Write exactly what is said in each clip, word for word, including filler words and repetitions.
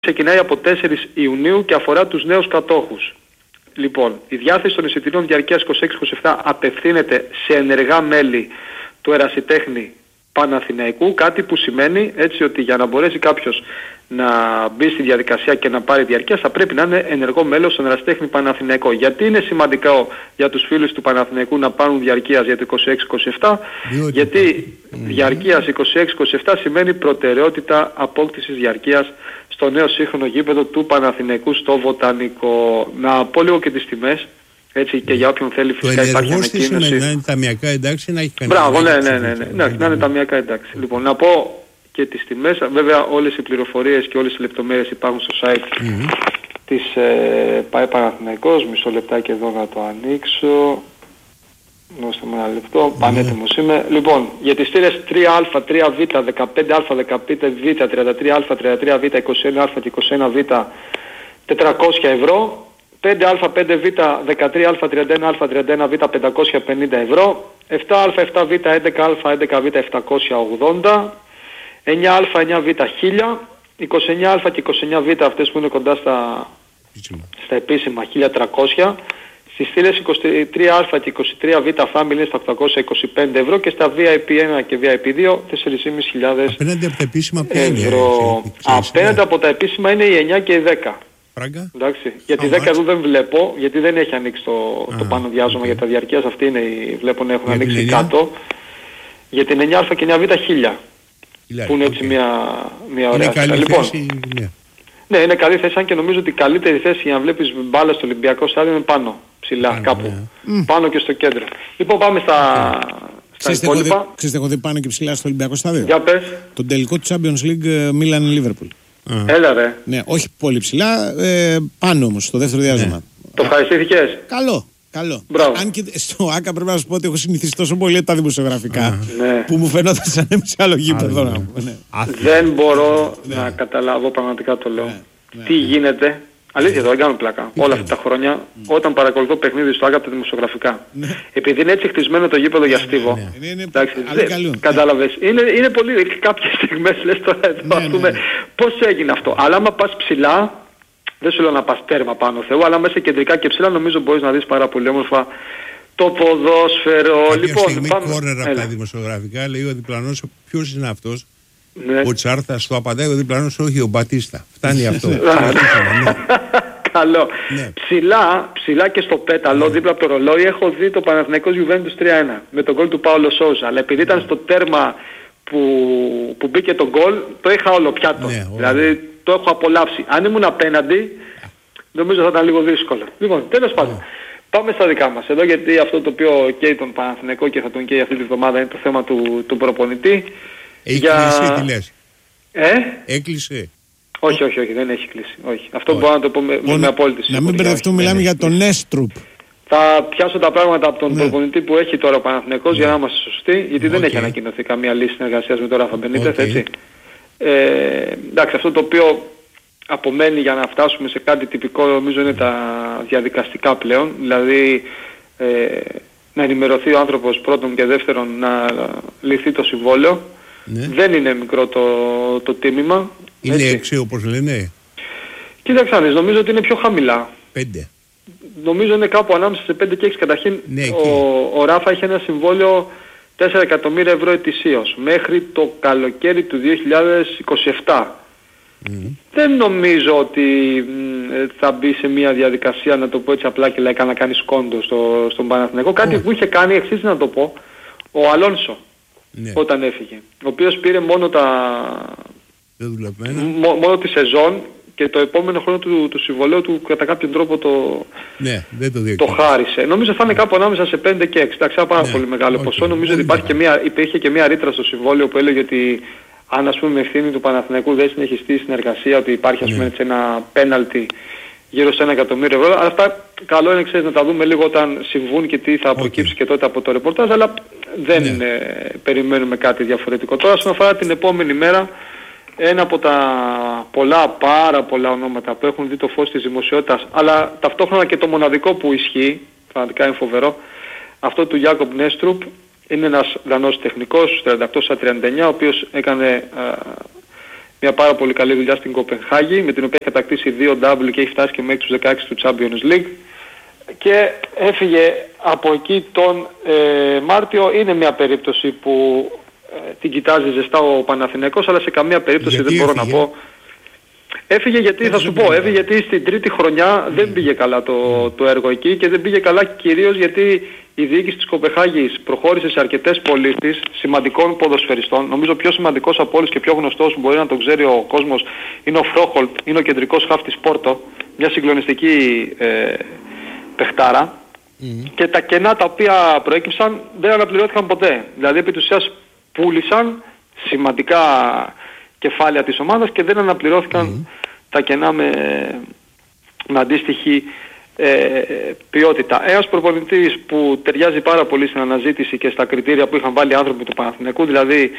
ξεκινάει από τέσσερις Ιουνίου και αφορά τους νέους κατόχους. Λοιπόν, η διάθεση των εισιτηρίων διαρκείας είκοσι έξι είκοσι επτά απευθύνεται σε ενεργά μέλη του Ερασιτέχνη Παναθηναϊκού, κάτι που σημαίνει έτσι ότι για να μπορέσει κάποιος να μπει στη διαδικασία και να πάρει διαρκείας θα πρέπει να είναι ενεργό μέλος στον Ερασιτέχνη Παναθηναϊκό. Γιατί είναι σημαντικό για τους φίλους του Παναθηναϊκού να πάρουν διαρκείας για το είκοσι έξι είκοσι επτά? Διότι... Γιατί mm. διαρκείας είκοσι έξι είκοσι επτά σημαίνει προτεραιότητα απόκτησης διαρκείας στο νέο σύγχρονο γήπεδο του Παναθηναϊκού στο Βοτανικό. Να πω λίγο και τις τιμές. Έτσι και για όποιον θέλει φυσικά υπάρχει ανακοίνωση. Το ενεργό να είναι ταμιακά εντάξει, να έχει κανένα. Μπράβο, ναι, ναι, ναι, ναι, ναι, να είναι ταμιακά εντάξει. Λοιπόν, να πω και τις τιμές. Βέβαια όλες οι πληροφορίες και όλες οι λεπτομέρειες υπάρχουν στο site mm-hmm. της ε, ΠΑΕ Παναθηναϊκός. Μισό λεπτάκι εδώ να το ανοίξω. Δώστε μου ένα λεπτό. Mm-hmm. Πανέτοιμος είμαι. Λοιπόν, για τις στήρες τρία α, τρία β, δεκαπέντε α, δεκαπέντε β, τριάντα τρία α, τριάντα τρία β, είκοσι ένα α και είκοσι ένα β τετρακόσια ευρώ. πέντε α, πέντε β, δεκατρία α, τριάντα ένα α, τριάντα ένα β, πεντακόσια πενήντα ευρώ. επτά α, επτά β, έντεκα α, έντεκα β, επτακόσια ογδόντα. εννιά α, εννιά β, χίλια. είκοσι εννιά α και είκοσι εννιά β, αυτές που είναι κοντά στα, στα επίσημα, χίλια τριακόσια. Στις στήλες είκοσι τρία α και είκοσι τρία β family είναι στα οκτακόσια είκοσι πέντε ευρώ και στα βι άι πι ένα και βι άι πι δύο τέσσερις χιλιάδες πεντακόσια απέναντι από τα επίσημα ευρώ. Απέναντι από τα επίσημα είναι οι εννιά και οι δέκα. Φράγκα. Εντάξει, γιατί δέκα εδώ δεν βλέπω, γιατί δεν έχει ανοίξει το, το πάνω διάζωμα okay. για τα διαρκείας, αυτή είναι η, βλέπω να έχουν για ανοίξει κάτω. Για την εννιά α και εννιά β χίλια, που είναι okay. έτσι μια, μια ωραία είναι καλή λοιπόν, θέση, ναι. ναι, είναι καλή θέση, αν και νομίζω ότι η καλύτερη θέση για να βλέπεις μπάλα στο Ολυμπιακό στάδιο είναι πάνω, ψηλά, πάνω, κάπου, ναι. πάνω και στο κέντρο. Λοιπόν, πάμε στα, okay. στα υπόλοιπα. Ξέρετε, έχω δει πάνω και ψηλά στο Ολυμπιακό στάδιο. Για πες. Τον τελικό του Champions League Milan-Liverpool. Uh. Έλα ρε. Ναι, όχι πολύ ψηλά, ε, πάνω όμως, στο δεύτερο διάστημα. Ναι. Το ευχαριστήθηκες? Καλό, καλό. Μπράβο. Αν και στο ΆΚΑ πρέπει να σου πω ότι έχω συνηθίσει τόσο πολύ τα δημοσιογραφικά uh. ναι. που μου φαινόταν σαν να είμαι σε άλλο γήπεδο. Uh. Ναι. Δεν μπορώ ναι. να καταλάβω, πραγματικά το λέω. Ναι. Ναι. Τι γίνεται. Αλήθεια, δεν κάνω πλάκα. Όλα αυτά τα χρόνια, mm. όταν παρακολουθώ παιχνίδι στο ΆΚΑ από τα δημοσιογραφικά. Ναι. Επειδή είναι έτσι χτισμένο το γήπεδο για στίβο. Ναι, ναι. Είναι, εντάξει, δε, κατάλαβες. Είναι, είναι πολύ, κάποιες στιγμές λες τώρα εδώ, ναι, ας πούμε, ναι. πώς έγινε αυτό. Αλλά άμα πας ψηλά, δεν σου λέω να πας τέρμα πάνω Θεού, αλλά μέσα κεντρικά και ψηλά νομίζω μπορείς να δεις πάρα πολύ όμορφα το ποδόσφαιρο. Κάποια λοιπόν, στιγμή κόρνερα από τα δημοσιογραφικά λέει ο διπλανός ποιος είναι αυτός. Ναι. Ο Τσάρθας το απαντάει ο διπλανός, όχι ο Μπατίστα. Φτάνει αυτό. Καλό. Ναι. Ψηλά, ψηλά και στο πέταλο, ναι. δίπλα από το ρολόι, έχω δει το Παναθηναϊκός Γιουβέντους τρία ένα με τον γκολ του Πάολο Σόουζα. Αλλά επειδή ήταν στο τέρμα που, που μπήκε το γκολ, το είχα όλο πιάτο. Ναι, δηλαδή το έχω απολαύσει. Αν ήμουν απέναντι, νομίζω θα ήταν λίγο δύσκολο. Λοιπόν, τέλος πάντων. Ναι. Πάμε στα δικά μας εδώ, γιατί αυτό το οποίο καίει τον Παναθηναϊκό και θα τον καίει αυτή τη βδομάδα είναι το θέμα του, του προπονητή. Έχει για... κλείσει, τι λες? Ε? Έκλεισε. Όχι, όχι, όχι, δεν έχει κλείσει. Όχι. Αυτό όχι. Μπορώ να το πω με, με, με απόλυτη σιγουριά. Να μην μπερδευτούμε, μιλάμε για τον Νέστρουπ. Θα πιάσω τα πράγματα από τον ναι. προπονητή που έχει τώρα ο Παναθηναϊκός ναι. για να είμαστε σωστοί, γιατί okay. δεν έχει ανακοινωθεί καμία λύση συνεργασίας με τον Ράφα Μπενίτεθ, okay. έτσι. Ε, εντάξει, αυτό το οποίο απομένει για να φτάσουμε σε κάτι τυπικό νομίζω είναι τα διαδικαστικά πλέον, δηλαδή ε, να ενημερωθεί ο άνθρωπος πρώτον και δεύτερον να λυθεί το συμβόλαιο. Ναι. Δεν είναι μικρό το, το τίμημα. Είναι έξι όπως λένε. Κοίταξε, νομίζω ότι είναι πιο χαμηλά. Πέντε. Νομίζω είναι κάπου ανάμεσα σε πέντε και έξι. Καταρχήν ναι, ο, ο Ράφα έχει ένα συμβόλαιο τέσσερα εκατομμύρια ευρώ ετησίως μέχρι το καλοκαίρι του δύο χιλιάδες είκοσι επτά. Mm. Δεν νομίζω ότι μ, θα μπει σε μια διαδικασία, να το πω έτσι απλά και λαϊκά, να κάνει σκόντο στο, στον Παναθηναϊκό. Κάτι oh. που είχε κάνει, εξής να το πω, ο Αλόνσο. Ναι. Όταν έφυγε, ο οποίος πήρε μόνο τα μ, μόνο τη σεζόν και το επόμενο χρόνο του, του συμβολέου του κατά κάποιον τρόπο το, ναι, δεν το, το χάρισε. Νομίζω θα είναι κάπου ανάμεσα σε πέντε και έξι. Εντάξει, ένα πάρα ναι, πολύ μεγάλο okay. ποσό. Νομίζω ότι υπάρχει και μια, υπήρχε και μια ρήτρα στο συμβόλαιο που έλεγε ότι αν ας πούμε με ευθύνη του Παναθηναϊκού δεν συνεχιστεί η συνεργασία, ότι υπάρχει ας πούμε ναι. έτσι ένα πέναλτι γύρω σε ένα εκατομμύριο ευρώ. Αλλά αυτά καλό είναι, ξέρεις, να τα δούμε λίγο όταν συμβούν και τι θα προκύψει okay. και τότε από το ρεπορτάζ, αλλά δεν ναι. ε, περιμένουμε κάτι διαφορετικό. Τώρα όσον αφορά την επόμενη μέρα, ένα από τα πολλά, πάρα πολλά ονόματα που έχουν δει το φως της δημοσιότητας, αλλά ταυτόχρονα και το μοναδικό που ισχύει, πραγματικά είναι φοβερό, αυτό του Γιάκοπ Νέστρουπ, είναι ένας Δανός τεχνικός, τριάντα οκτώ στα τριάντα εννιά, ο οποίος έκανε α, μια πάρα πολύ καλή δουλειά στην Κοπενχάγη, με την οποία έχει κατακτήσει δύο ντάμπλ και έχει φτάσει και μέχρι τους δεκαέξι του Champions League. Και έφυγε από εκεί τον ε, Μάρτιο. Είναι μια περίπτωση που ε, την κοιτάζει ζεστά ο Παναθηναϊκός, αλλά σε καμία περίπτωση γιατί δεν μπορώ έφυγε? να πω. Έφυγε γιατί, θα σου πω, έφυγε γιατί στην τρίτη χρονιά mm. δεν πήγε καλά το, το έργο εκεί, και δεν πήγε καλά κυρίως γιατί η διοίκηση της Κοπενχάγης προχώρησε σε αρκετές πωλήσεις σημαντικών ποδοσφαιριστών. Νομίζω πιο σημαντικός από όλους και πιο γνωστός που μπορεί να το ξέρει ο κόσμος είναι ο Φρόχολτ, είναι ο κεντρικός χαφ της Πόρτο, μια συγκλονιστική ε, παιχτάρα. Mm. Και τα κενά τα οποία προέκυψαν δεν αναπληρώθηκαν ποτέ. Δηλαδή επί της ουσίας πούλησαν σημαντικά κεφάλαια της ομάδας και δεν αναπληρώθηκαν mm. τα κενά με, με αντίστοιχη ε, ποιότητα. Ένας προπονητής που ταιριάζει πάρα πολύ στην αναζήτηση και στα κριτήρια που είχαν βάλει οι άνθρωποι του Παναθηναϊκού, δηλαδή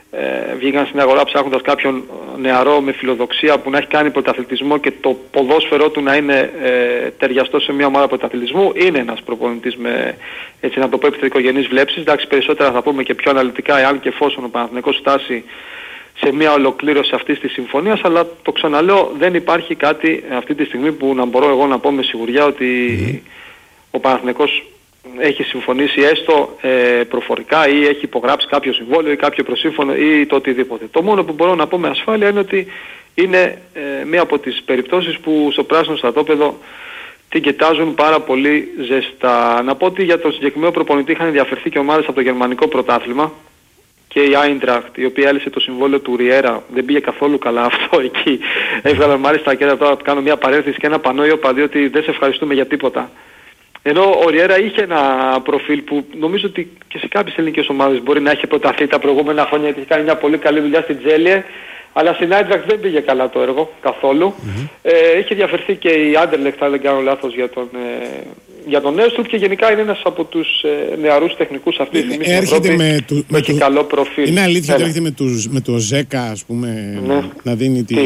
ε, βγήκαν στην αγορά ψάχνοντας κάποιον νεαρό με φιλοδοξία που να έχει κάνει πρωταθλητισμό και το ποδόσφαιρό του να είναι ε, ταιριαστό σε μια ομάδα πρωταθλητισμού, είναι ένας προπονητής με, έτσι να το πω, επιθετικογενείς βλέψεις. Εντάξει, περισσότερα θα πούμε και πιο αναλυτικά εάν και εφόσον ο Παναθηναϊκός φτάσει σε μια ολοκλήρωση αυτής της συμφωνίας, αλλά το ξαναλέω, δεν υπάρχει κάτι αυτή τη στιγμή που να μπορώ εγώ να πω με σιγουριά ότι mm. ο Παναθηναϊκός έχει συμφωνήσει έστω ε, προφορικά ή έχει υπογράψει κάποιο συμβόλαιο ή κάποιο προσύμφωνο ή το οτιδήποτε. Το μόνο που μπορώ να πω με ασφάλεια είναι ότι είναι ε, μία από τις περιπτώσεις που στο πράσινο στρατόπεδο την κοιτάζουν πάρα πολύ ζεστά. Να πω ότι για τον συγκεκριμένο προπονητή είχαν ενδιαφερθεί και ομάδες από το γερμανικό πρωτάθλημα, και η Άιντραχτ, η οποία έλυσε το συμβόλαιο του Ριέρα. Δεν πήγε καθόλου καλά αυτό εκεί. Έβγαλαν μάλιστα, και εδώ κάνω μια παρένθεση και ένα πανό οι οπαδοί ότι δεν σε ευχαριστούμε για τίποτα. Ενώ ο Ριέρα είχε ένα προφίλ που νομίζω ότι και σε κάποιες ελληνικές ομάδες μπορεί να έχει προταθεί τα προηγούμενα χρόνια, γιατί έχει κάνει μια πολύ καλή δουλειά στην Τζέλιε, αλλά στην Άιντραχτ δεν πήγε καλά το έργο καθόλου. Mm-hmm. Ε, είχε διαφερθεί και η Άντερλεχτ, αν δεν κάνω λάθος, για τον, ε, για τον Νέστουρ, και γενικά είναι ένας από τους ε, νεαρούς τεχνικούς αυτή τη στιγμή στην Ευρώπη, με, του, με έχει του, καλό προφίλ. Είναι αλήθεια ότι έρχεται με, τους, με το Ζέκα, ας πούμε, ναι. να δίνει τη...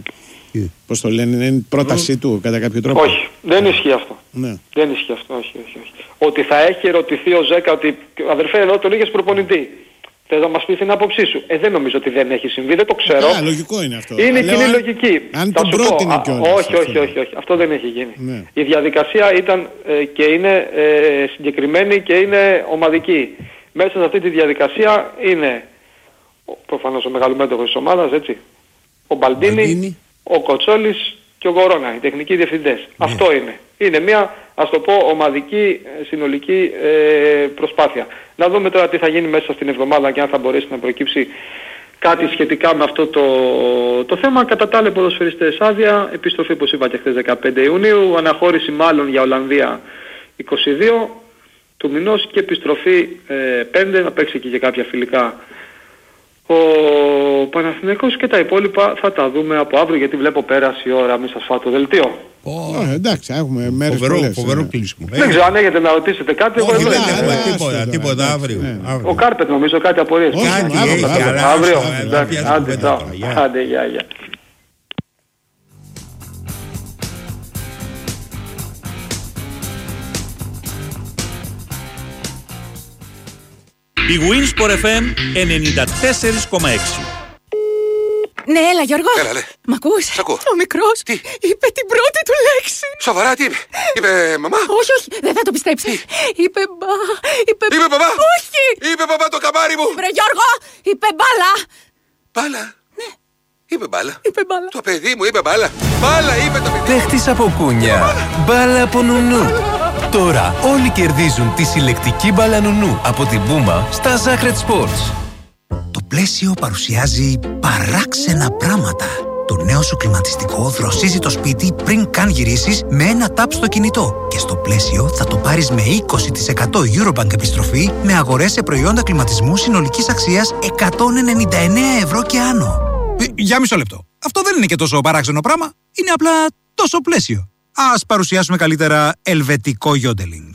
Τι? Πώς το λένε, είναι η πρότασή mm. του κατά κάποιο τρόπο? Όχι, δεν ισχύει αυτό. Ναι. Δεν ισχύει αυτό, όχι, όχι, όχι. Ότι θα έχει ερωτηθεί ο Ζέκα ότι αδερφέ εδώ τον είχες προπονητή, θες να μας πεις την άποψή σου? Ε, δεν νομίζω ότι δεν έχει συμβεί, δεν το ξέρω. Α, λογικό είναι αυτό. Είναι κοινή αν, λογική. Αν τον πρότεινε κιόλας. Όχι, όχι, όχι, όχι, αυτό δεν έχει γίνει. Ναι. Η διαδικασία ήταν ε, και είναι ε, συγκεκριμένη και είναι ομαδική. Μέσα σε αυτή τη διαδικασία είναι προφανώς ο μεγαλομέτωχος της ομάδας, έτσι, ο Μπαλντίνι, ο Κοτσόλης και ο Γορόνα, οι τεχνικοί διευθυντές. Yeah. Αυτό είναι. Είναι μια, ας το πω, ομαδική, συνολική ε, προσπάθεια. Να δούμε τώρα τι θα γίνει μέσα στην εβδομάδα και αν θα μπορέσει να προκύψει κάτι σχετικά με αυτό το, το θέμα. Κατά τα άλλα, ποδοσφαιριστές άδεια, επιστροφή, όπως είπα και χθες, δεκαπέντε Ιουνίου, αναχώρηση μάλλον για Ολλανδία είκοσι δύο του μηνός και επιστροφή ε, πέντε, να παίξει και, και κάποια φιλικά ο Παναθηναϊκός, και τα υπόλοιπα θα τα δούμε από αύριο, γιατί βλέπω πέρασε η ώρα, μη σας φάω το δελτίο. Oh. Oh, εντάξει, έχουμε μέρες φοβερό, πολλές. Φοβερό ναι. κλείσιμο. Δεν ξέρω αν έχετε να ρωτήσετε κάτι. Όχι, εγώ δεν εδώ έχουμε τίποτα, τίποτα αύριο. Ναι. Ο Κάρπετ νομίζω κάτι απορίες. Κάτι έχει, αύριο. Άντε, άντε, γεια, γεια. Η Winsport εφ εμ ενενήντα τέσσερα κόμμα έξι. Ναι, έλα Γιώργο. Έλα, λέ. Μ' ακούς? Σ' ακούω. Ο μικρός τι? είπε την πρώτη του λέξη. Σοβαρά, τι είπε? Είπε μαμά? Όχι, όχι, δεν θα το πιστέψει. Είπε μπα... Είπε, είπε μπαμπά? Όχι. Είπε μπαμπά το καμάρι μου. Βρε Γιώργο, είπε μπάλα. Μπάλα? Ναι. Είπε μπάλα. Είπε μπάλα. Το παιδί μου είπε μπάλα. Μπάλα είπε το παιδί. Παίχτης από κούνια. Μπάλα από νουνού. Τώρα όλοι κερδίζουν τη συλλεκτική μπάλα νουνού από την Puma στα Zacred Sports. Το Πλαίσιο παρουσιάζει παράξενα πράγματα. Το νέο σου κλιματιστικό δροσίζει το σπίτι πριν καν γυρίσεις με ένα τάπ στο κινητό. Και στο Πλαίσιο θα το πάρεις με είκοσι τοις εκατό Eurobank επιστροφή με αγορές σε προϊόντα κλιματισμού συνολικής αξίας εκατόν ενενήντα εννέα ευρώ και άνω. Ε, για μισό λεπτό. Αυτό δεν είναι και τόσο παράξενο πράγμα. Είναι απλά τόσο Πλαίσιο. Ας παρουσιάσουμε καλύτερα ελβετικό γιόντελινγκ.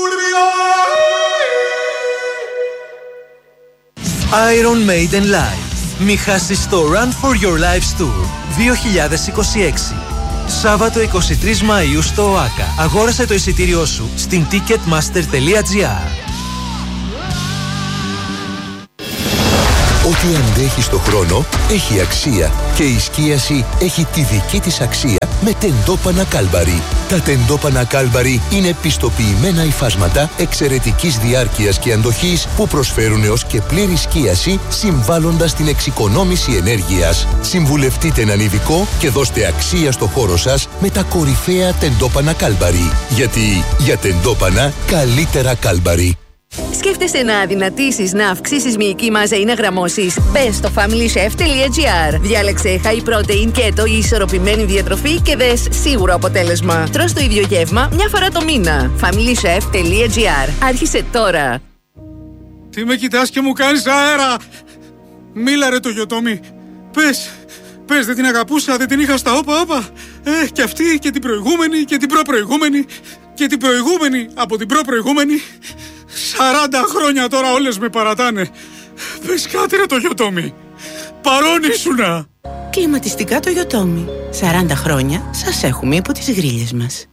Iron Maiden Live. Μη χάσεις το Run for Your Lives Tour δύο χιλιάδες είκοσι έξι. Σάββατο εικοστή τρίτη Μαΐου στο ΟΑΚΑ. Αγόρασε το εισιτήριό σου στην ticketmaster τελεία gr. Ό,τι αντέχει στο χρόνο έχει αξία και η σκίαση έχει τη δική της αξία με τεντόπανα Κάλμπαρι. Τα τεντόπανα Κάλμπαρι είναι πιστοποιημένα υφάσματα εξαιρετικής διάρκειας και αντοχής που προσφέρουν έως και πλήρη σκίαση, συμβάλλοντας στην εξοικονόμηση ενέργειας. Συμβουλευτείτε έναν ειδικό και δώστε αξία στο χώρο σας με τα κορυφαία τεντόπανα Κάλμπαρι. Γιατί για τεντόπανα καλύτερα Κάλμπαρι. Σκέφτεσαι να αδυνατήσεις, να αυξήσεις μυϊκή μάζα ή να γραμμώσεις? Μπες στο family chef τελεία gr. Διάλεξε high protein, keto ή ισορροπημένη διατροφή και δες σίγουρο αποτέλεσμα. Τρως το ίδιο γεύμα μια φορά το μήνα. family chef τελεία gr. Άρχισε τώρα. Τι με κοιτάς και μου κάνεις αέρα? Μίλα ρε το Γιωτόμι. Πες, πες δεν την αγαπούσα, δεν την είχα στα όπα όπα. Ε, και αυτή και την προηγούμενη και την προπροηγούμενη και την προηγούμενη από την προπροηγούμενη. Σαράντα χρόνια τώρα όλες με παρατάνε. Πες κάτι ρε το Γιωτόμι. Παρόν ήσουνα. Κλιματιστικά το Γιωτόμι. Σαράντα χρόνια σας έχουμε υπό τις γρίλες μας.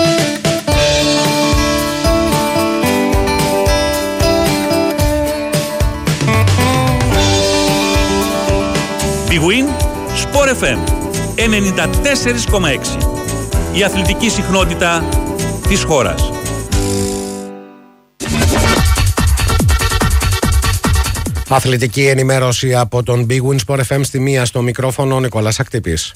Big Win, Sport εφ εμ ενενήντα τέσσερα κόμμα έξι. Η αθλητική συχνότητα της χώρας. Αθλητική ενημέρωση από τον Big Win Sport εφ εμ στη μία, στο μικρόφωνο ο Νικόλας Ακτύπης.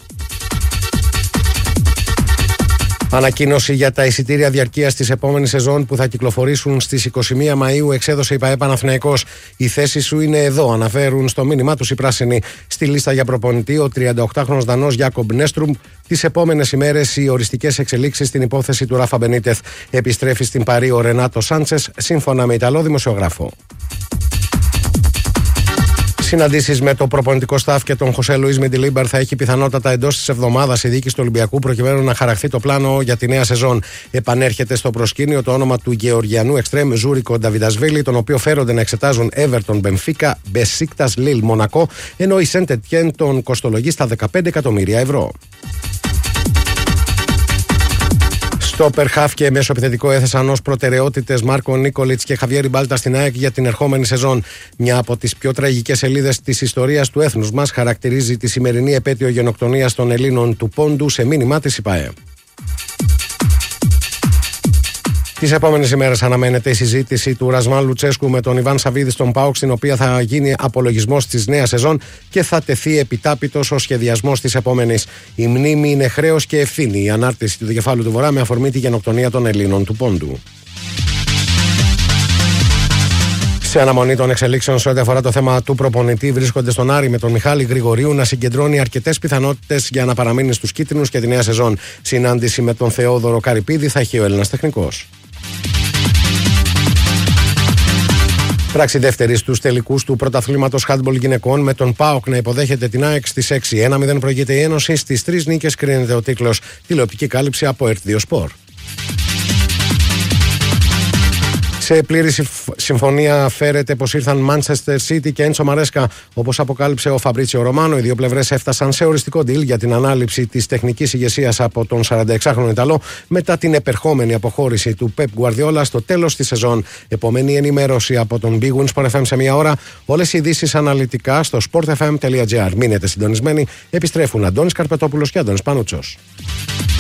Ανακοίνωση για τα εισιτήρια διαρκείας της επόμενης σεζόν που θα κυκλοφορήσουν στις είκοσι μία Μαΐου εξέδωσε η ΠΑΕ Παναθηναϊκός. Η θέση σου είναι εδώ, αναφέρουν στο μήνυμά τους οι πράσινοι. Στη λίστα για προπονητή ο τριανταοκτάχρονος Δανός Γιάκομπ Νέστρουμ. Τις επόμενες ημέρες οι οριστικές εξελίξεις στην υπόθεση του Ράφα Μπενίτεθ. Επιστρέφει στην Παρί ο Ρενάτο Σάντσες, σύμφωνα με Ιταλό δημοσιογράφο. Συναντήσεις με το προπονητικό σταφ και τον Χωσέ Λουίς Μεντιλίμπαρ θα έχει πιθανότατα εντός της εβδομάδας η διοίκηση του Ολυμπιακού προκειμένου να χαραχθεί το πλάνο για τη νέα σεζόν. Επανέρχεται στο προσκήνιο το όνομα του Γεωργιανού εξτρέμ Ζούρικο Νταβιδασβίλη, τον οποίο φέρονται να εξετάζουν Everton, Μπενφίκα, Μπεσίκτας, Λίλ, Μονακό, ενώ η Σεντ Ετιέν τον κοστολογεί στα δεκαπέντε εκατομμύρια ευρώ. Στόπερ, χαφ και μεσοεπιθετικό έθεσαν ως προτεραιότητες Μάρκο Νίκολιτς και Χαβιέρι Μπάλτα στην ΑΕΚ για την ερχόμενη σεζόν. Μια από τις πιο τραγικές σελίδες της ιστορίας του έθνους μας χαρακτηρίζει τη σημερινή επέτειο γενοκτονίας των Ελλήνων του Πόντου σε μήνυμά της η ΠΑΕ. Τις επόμενες ημέρες αναμένεται η συζήτηση του Ρασμάν Λουτσέσκου με τον Ιβάν Σαββίδη στον ΠΑΟΚ, στην οποία θα γίνει απολογισμός της νέας σεζόν και θα τεθεί επιτάπητος ο σχεδιασμός της επόμενης. Η μνήμη είναι χρέος και ευθύνη. Η ανάρτηση του Δικεφάλου του Βορρά με αφορμή τη γενοκτονία των Ελλήνων του Πόντου. Σε αναμονή των εξελίξεων σε ό,τι αφορά το θέμα του προπονητή, βρίσκονται στον Άρη με τον Μιχάλη Γρηγορίου να συγκεντρώνει αρκετές πιθανότητες για να παραμείνει στους κίτρινους και τη νέα σεζόν. Συνάντηση με τον Θεόδωρο Καρυπίδη θα έχει ο Έλληνας τεχνικός. Πράξη δεύτερη στους τελικούς του πρωταθλήματος χάντμπολ γυναικών, με τον ΠΑΟΚ να υποδέχεται την ΑΕΚ στις έξι. ένα μηδέν προηγείται η Ένωση, στις τρεις νίκες κρίνεται ο τίτλος. Τηλεοπτική κάλυψη από ερτ δύο Σπορ. Σε πλήρη συμφωνία φέρεται πως ήρθαν Manchester City και Έντσο Μαρέσκα. Όπως αποκάλυψε ο Φαμπρίτσιο Ρωμάνο, οι δύο πλευρές έφτασαν σε οριστικό deal για την ανάληψη της τεχνικής ηγεσίας από τον σαρανταεξάχρονο Ιταλό μετά την επερχόμενη αποχώρηση του Pep Guardiola στο τέλος της σεζόν. Επομένη ενημέρωση από τον Big Win Sport εφ εμ σε μία ώρα. Όλες οι ειδήσεις αναλυτικά στο sport f m τελεία g r. Μείνετε συντονισμένοι. Επιστρέφουν Αντώνης Καρπετόπουλος και Αντώνης Πανούτσος.